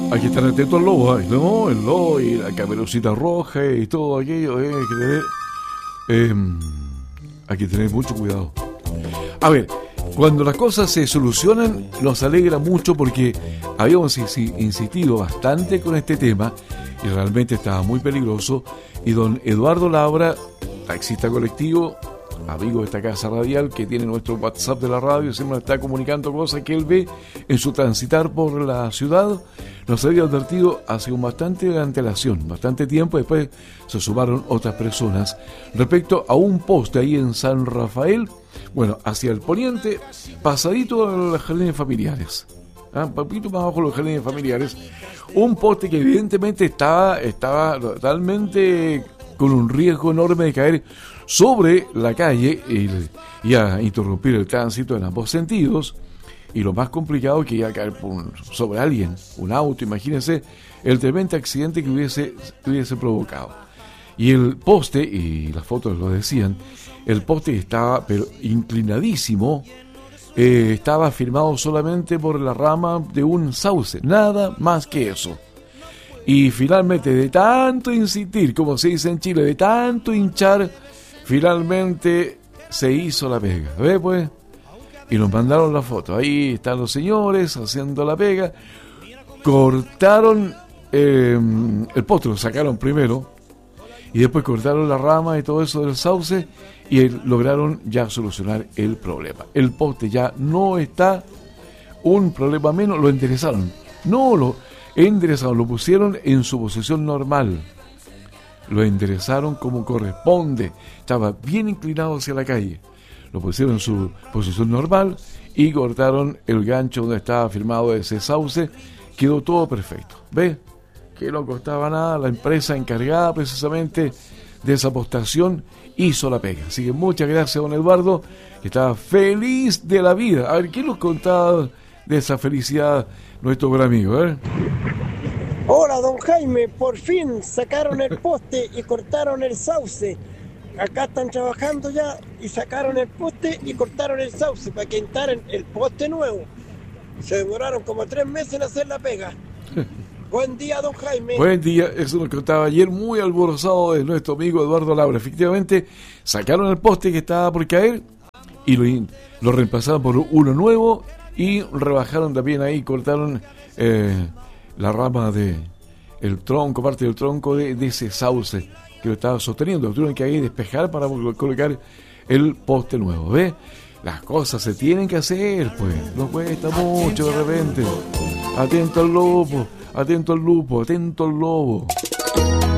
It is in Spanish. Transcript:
Hay que estar atento al lobo, ¿eh? ¿No? El lobo y la caperucita roja y todo aquello. Hay que tener mucho cuidado. A ver, cuando las cosas se solucionan, nos alegra mucho porque habíamos insistido bastante con este tema y realmente estaba muy peligroso. Y don Eduardo Labra, taxista colectivo, amigo de esta casa radial, que tiene nuestro WhatsApp de la radio, siempre nos está comunicando cosas que él ve en su transitar por la ciudad, nos había advertido hace bastante antelación, bastante tiempo. Después se sumaron otras personas respecto a un poste ahí en San Rafael, bueno, hacia el poniente, pasadito a los jardines familiares, un poquito más abajo de los jardines familiares, un poste que evidentemente estaba totalmente con un riesgo enorme de caer sobre la calle y a interrumpir el tránsito en ambos sentidos. Y lo más complicado es que iba a caer sobre alguien, un auto. Imagínense el tremendo accidente que hubiese provocado. Y el poste, y las fotos lo decían, el poste estaba pero inclinadísimo, estaba firmado solamente por la rama de un sauce, nada más que eso. Y finalmente, de tanto insistir, como se dice en Chile, de tanto hinchar, finalmente se hizo la pega. ¿Ve pues? Y nos mandaron la foto. Ahí están los señores haciendo la pega. Cortaron el poste, lo sacaron primero. Y después cortaron la rama y todo eso del sauce. Y lograron ya solucionar el problema. El poste ya no está un problema menos. Lo enderezaron. No lo enderezaron, lo pusieron en su posición normal. Lo enderezaron como corresponde. Estaba bien inclinado hacia la calle. Lo pusieron en su posición normal y cortaron el gancho donde estaba firmado ese sauce. Quedó todo perfecto. ¿Ve? Que no costaba nada. La empresa encargada precisamente de esa postación hizo la pega. Así que muchas gracias, don Eduardo, que estaba feliz de la vida. A ver, ¿quién nos contaba de esa felicidad nuestro buen amigo? Hola, don Jaime, por fin sacaron el poste y cortaron el sauce. Acá están trabajando ya y sacaron el poste y cortaron el sauce para que instalen el poste nuevo. Se demoraron como 3 meses en hacer la pega. Buen día, don Jaime. Buen día, eso nos contaba ayer, muy alborozado de nuestro amigo Eduardo Labra. Efectivamente, sacaron el poste que estaba por caer y lo reemplazaron por uno nuevo y rebajaron también ahí, cortaron la rama el tronco, parte del tronco de ese sauce que lo estaba sosteniendo. Lo tuvieron que ahí despejar para colocar el poste nuevo. ¿Ve? Las cosas se tienen que hacer, pues. No cuesta mucho de repente. Atento al lobo, atento al lupo, atento al lobo.